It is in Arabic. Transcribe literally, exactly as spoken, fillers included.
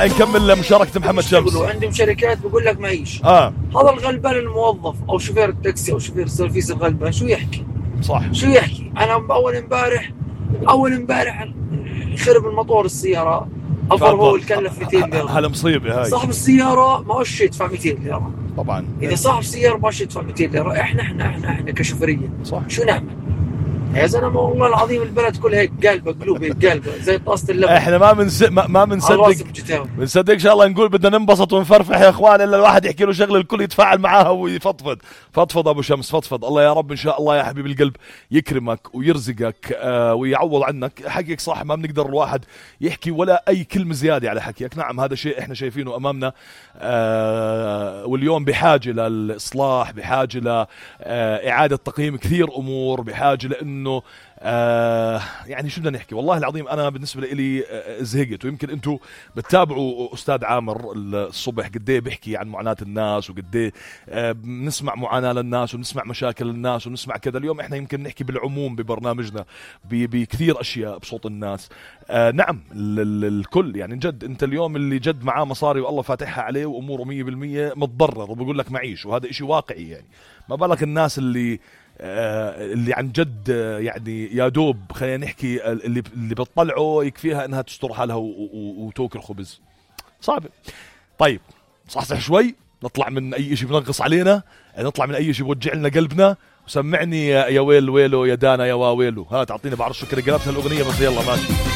نكمل مشاركة محمد شمس. عندهم شركات بقول لك معيش. اه هذا الغلبان الموظف او شوفير التاكسي او شوفير السيرفيس الغلبان شو يحكي؟ صح شو يحكي؟ انا اول امبارح اول امبارح خرب الموتور السيارة الفرغو الكلف مئتين ليرة. هالمصيبة هاي. صاحب السيارة ما هوش يدفع مئتين ليرة طبعا. إذا صاحب السيارة ما هوش يدفع مئتين ليرة احنا احنا احنا احنا كشوفرية صح شو نعمل؟ يا زلمه والله العظيم البلد كلها هيك قلبه قلوب هيك قلبه زي طاسه اللبن. احنا ما بنس ما, ما بنصدق بنصدق ان شاء الله نقول بدنا ننبسط ونفرفح يا اخوان الا الواحد يحكي له شغله الكل يتفاعل معاها ويفضفض. فضفض ابو شمس فضفض. الله يا رب ان شاء الله يا حبيب القلب يكرمك ويرزقك آه ويعوض عنك. حقك صح ما بنقدر الواحد يحكي ولا اي كلمه زياده على حكيك. نعم هذا شيء احنا شايفينه امامنا آه واليوم بحاجه للاصلاح بحاجه لاعاده تقييم كثير امور بحاجه لانه انه آه يعني شو بدنا نحكي. والله العظيم انا بالنسبه لي آه زهقت. ويمكن انتم بتتابعوا استاذ عامر الصبح قد ايه بيحكي عن معاناه الناس وقد ايه آه بنسمع معاناه للناس ونسمع مشاكل الناس ونسمع كذا. اليوم احنا يمكن نحكي بالعموم ببرنامجنا بكثير اشياء بصوت الناس. آه نعم الكل يعني جد انت اليوم اللي جد معاه مصاري والله فاتحها عليه واموره مية بالمية متضرر وبقول لك معيش وهذا اشي واقعي. يعني ما بالك الناس اللي آه اللي عن جد آه يعني يا دوب خلينا نحكي اللي اللي بتطلعه يكفيها انها تستر حالها وتوكل خبز. صعب. طيب صحصح شوي نطلع من اي شيء بنغص علينا نطلع من اي شيء بوجع لنا قلبنا وسمعني يا ويل ويلو يا دانا يا واويلو. ها تعطيني بعرف شو كده قلبت هالاغنيه بس يلا ماشي.